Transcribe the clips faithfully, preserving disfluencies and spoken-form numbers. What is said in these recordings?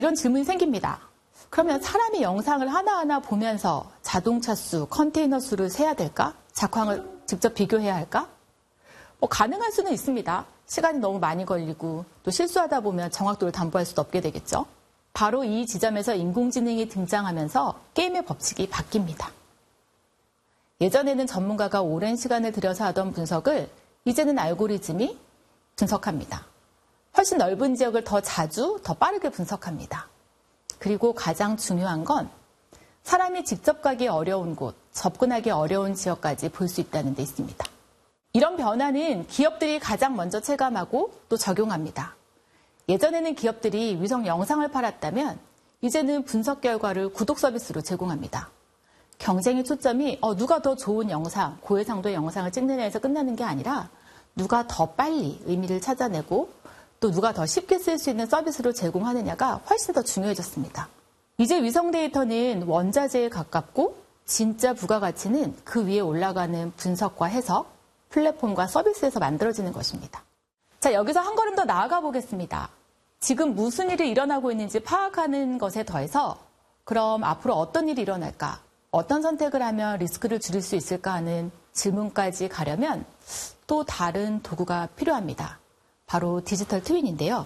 이런 질문이 생깁니다. 그러면 사람이 영상을 하나하나 보면서 자동차 수, 컨테이너 수를 세야 될까? 작황을 직접 비교해야 할까? 뭐 가능할 수는 있습니다. 시간이 너무 많이 걸리고 또 실수하다 보면 정확도를 담보할 수도 없게 되겠죠. 바로 이 지점에서 인공지능이 등장하면서 게임의 법칙이 바뀝니다. 예전에는 전문가가 오랜 시간을 들여서 하던 분석을 이제는 알고리즘이 분석합니다. 훨씬 넓은 지역을 더 자주, 더 빠르게 분석합니다. 그리고 가장 중요한 건 사람이 직접 가기 어려운 곳, 접근하기 어려운 지역까지 볼 수 있다는 데 있습니다. 이런 변화는 기업들이 가장 먼저 체감하고 또 적용합니다. 예전에는 기업들이 위성 영상을 팔았다면 이제는 분석 결과를 구독 서비스로 제공합니다. 경쟁의 초점이 어, 누가 더 좋은 영상, 고해상도의 영상을 찍느냐에서 끝나는 게 아니라 누가 더 빨리 의미를 찾아내고 또 누가 더 쉽게 쓸 수 있는 서비스로 제공하느냐가 훨씬 더 중요해졌습니다. 이제 위성 데이터는 원자재에 가깝고 진짜 부가가치는 그 위에 올라가는 분석과 해석, 플랫폼과 서비스에서 만들어지는 것입니다. 자, 여기서 한 걸음 더 나아가 보겠습니다. 지금 무슨 일이 일어나고 있는지 파악하는 것에 더해서 그럼 앞으로 어떤 일이 일어날까? 어떤 선택을 하면 리스크를 줄일 수 있을까 하는 질문까지 가려면 또 다른 도구가 필요합니다. 바로 디지털 트윈인데요.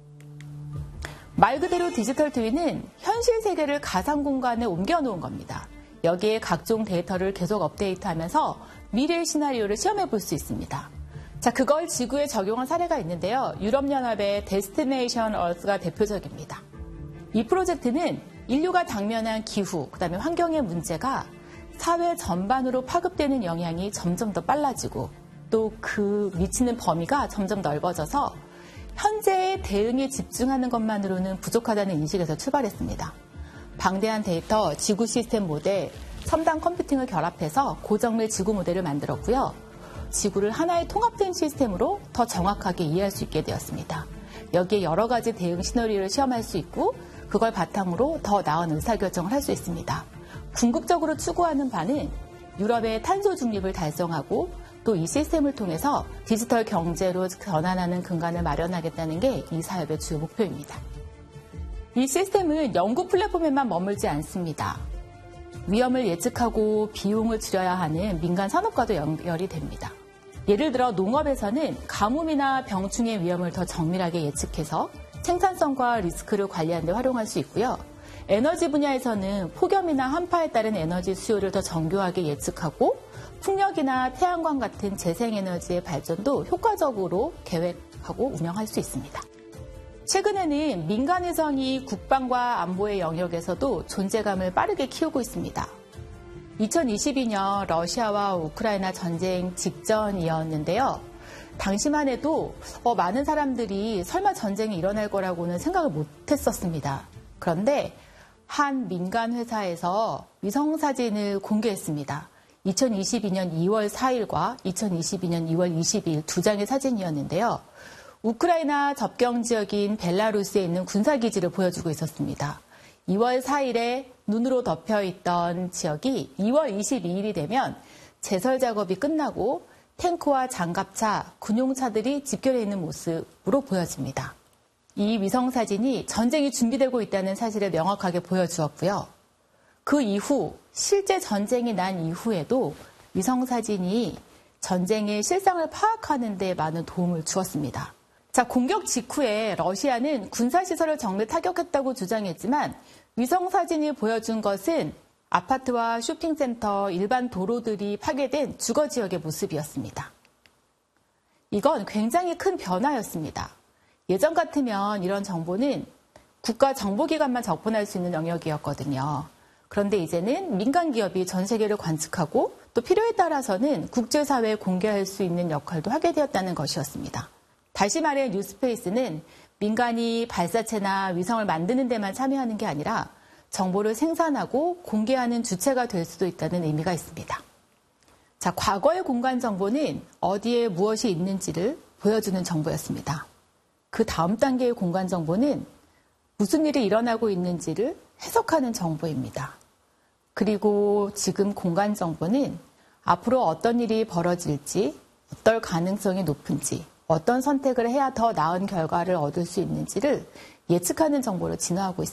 말 그대로 디지털 트윈은 현실 세계를 가상 공간에 옮겨놓은 겁니다. 여기에 각종 데이터를 계속 업데이트하면서 미래의 시나리오를 시험해 볼 수 있습니다. 자, 그걸 지구에 적용한 사례가 있는데요. 유럽연합의 데스티네이션 어스가 대표적입니다. 이 프로젝트는 인류가 당면한 기후, 그다음에 환경의 문제가 사회 전반으로 파급되는 영향이 점점 더 빨라지고 또 그 미치는 범위가 점점 넓어져서 현재의 대응에 집중하는 것만으로는 부족하다는 인식에서 출발했습니다. 방대한 데이터, 지구 시스템 모델, 첨단 컴퓨팅을 결합해서 고정밀 지구 모델을 만들었고요. 지구를 하나의 통합된 시스템으로 더 정확하게 이해할 수 있게 되었습니다. 여기에 여러 가지 대응 시나리오를 시험할 수 있고 그걸 바탕으로 더 나은 의사결정을 할 수 있습니다. 궁극적으로 추구하는 바는 유럽의 탄소 중립을 달성하고 또 이 시스템을 통해서 디지털 경제로 전환하는 근간을 마련하겠다는 게 이 사업의 주요 목표입니다. 이 시스템은 연구 플랫폼에만 머물지 않습니다. 위험을 예측하고 비용을 줄여야 하는 민간 산업과도 연결이 됩니다. 예를 들어 농업에서는 가뭄이나 병충해 위험을 더 정밀하게 예측해서 생산성과 리스크를 관리하는 데 활용할 수 있고요. 에너지 분야에서는 폭염이나 한파에 따른 에너지 수요를 더 정교하게 예측하고 풍력이나 태양광 같은 재생에너지의 발전도 효과적으로 계획하고 운영할 수 있습니다. 최근에는 민간위성이 국방과 안보의 영역에서도 존재감을 빠르게 키우고 있습니다. 이천이십이 년 러시아와 우크라이나 전쟁 직전이었는데요. 당시만 해도 어, 많은 사람들이 설마 전쟁이 일어날 거라고는 생각을 못했었습니다. 그런데 한 민간 회사에서 위성사진을 공개했습니다. 이천이십이 년 이월 사일과 이천이십이 년 이월 이십이일 두 장의 사진이었는데요. 우크라이나 접경 지역인 벨라루스에 있는 군사기지를 보여주고 있었습니다. 이월 사일에 눈으로 덮여있던 지역이 이월 이십이일이 되면 제설 작업이 끝나고 탱크와 장갑차, 군용차들이 집결해 있는 모습으로 보여집니다. 이 위성사진이 전쟁이 준비되고 있다는 사실을 명확하게 보여주었고요. 그 이후 실제 전쟁이 난 이후에도 위성사진이 전쟁의 실상을 파악하는 데 많은 도움을 주었습니다. 자, 공격 직후에 러시아는 군사시설을 정밀 타격했다고 주장했지만 위성사진이 보여준 것은 아파트와 쇼핑센터, 일반 도로들이 파괴된 주거지역의 모습이었습니다. 이건 굉장히 큰 변화였습니다. 예전 같으면 이런 정보는 국가정보기관만 접근할 수 있는 영역이었거든요. 그런데 이제는 민간 기업이 전 세계를 관측하고 또 필요에 따라서는 국제사회에 공개할 수 있는 역할도 하게 되었다는 것이었습니다. 다시 말해 뉴스페이스는 민간이 발사체나 위성을 만드는 데만 참여하는 게 아니라 정보를 생산하고 공개하는 주체가 될 수도 있다는 의미가 있습니다. 자, 과거의 공간 정보는 어디에 무엇이 있는지를 보여주는 정보였습니다. 그 다음 단계의 공간 정보는 무슨 일이 일어나고 있는지를 해석하는 정보입니다. 그리고 지금 공간 정보는 앞으로 어떤 일이 벌어질지, 어떨 가능성이 높은지, 어떤 선택을 해야 더 나은 결과를 얻을 수 있는지를 예측하는 정보로 진화하고 있습니다.